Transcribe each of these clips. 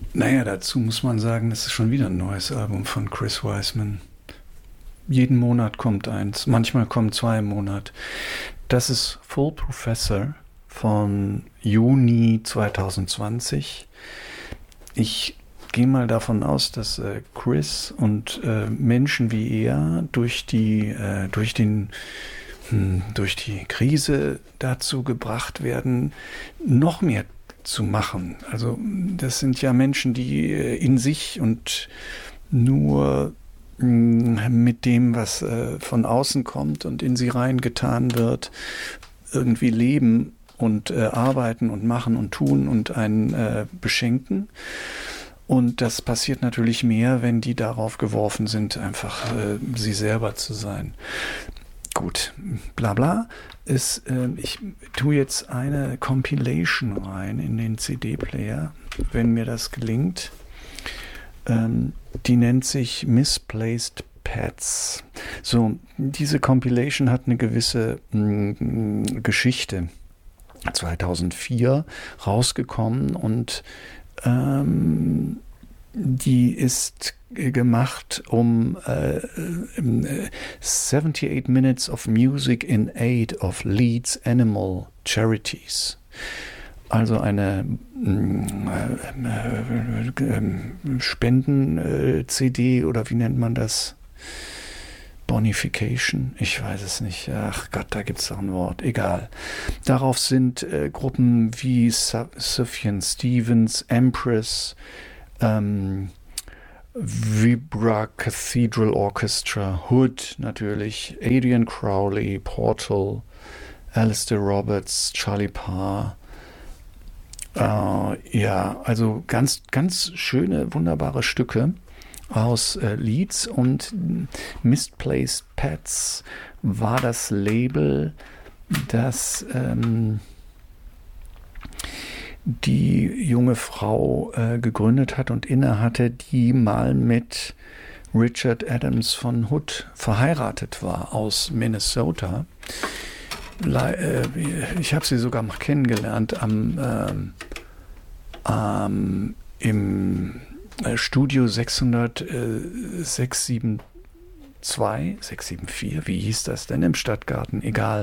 Naja, dazu muss man sagen, das ist schon wieder ein neues Album von Chris Wiseman. Jeden Monat kommt eins, manchmal kommen 2 im Monat. Das ist Full Professor von Juni 2020. Ich gehe mal davon aus, dass Chris und Menschen wie er durch die Krise dazu gebracht werden, noch mehr zu machen. Also das sind ja Menschen, die in sich und nur mit dem, was von außen kommt und in sie reingetan wird, irgendwie leben und arbeiten und machen und tun und einen beschenken. Und das passiert natürlich mehr, wenn die darauf geworfen sind, einfach sie selber zu sein. Gut, bla bla. Ich tue jetzt eine Compilation rein in den CD-Player, wenn mir das gelingt. Die nennt sich Misplaced Pets. So, diese Compilation hat eine gewisse Geschichte. 2004 rausgekommen und die ist gemacht um 78 Minutes of Music in Aid of Leeds Animal Charities. Also eine Spenden-CD oder wie nennt man das? Bonification? Ich weiß es nicht. Ach Gott, da gibt es doch ein Wort. Egal. Darauf sind Gruppen wie Sufjan Stevens, Empress, Vibra Cathedral Orchestra, Hood natürlich, Adrian Crowley, Portal, Alistair Roberts, Charlie Parr. Ja, also ganz, ganz schöne, wunderbare Stücke aus Leeds, und Misplaced Pets war das Label, das die junge Frau gegründet hat und innehatte, die mal mit Richard Adams von Hood verheiratet war, aus Minnesota. Ich habe sie sogar mal kennengelernt im Studio 674, wie hieß das denn im Stadtgarten? Egal.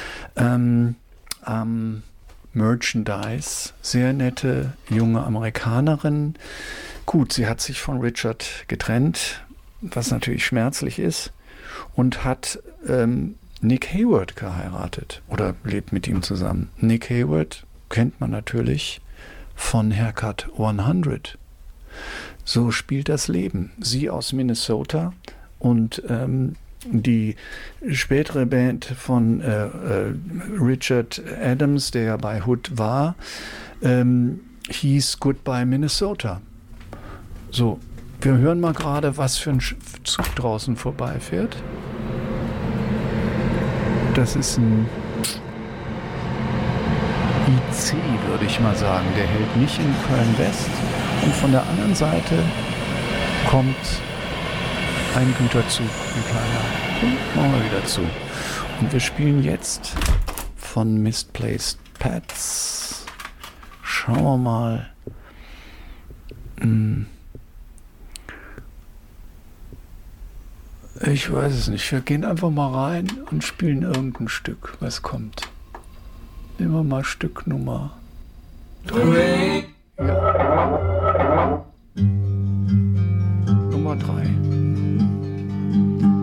Merchandise, sehr nette junge Amerikanerin. Gut, sie hat sich von Richard getrennt, was natürlich schmerzlich ist, und hat Nick Hayward geheiratet oder lebt mit ihm zusammen. Nick Hayward kennt man natürlich von Haircut 100. So spielt das Leben. Sie aus Minnesota und die spätere Band von Richard Adams, der ja bei Hood war, hieß Goodbye Minnesota. So, wir hören mal gerade, was für ein Zug draußen vorbeifährt. Das ist ein IC, würde ich mal sagen. Der hält nicht in Köln-West. Und von der anderen Seite kommt ein Güterzug, ein kleiner. Und machen wir wieder zu. Und wir spielen jetzt von Misplaced Pets. Schauen wir mal. Ich weiß es nicht. Wir gehen einfach mal rein und spielen irgendein Stück, was kommt. Nehmen wir mal Stück Nummer 3. Ja. Nummer 3.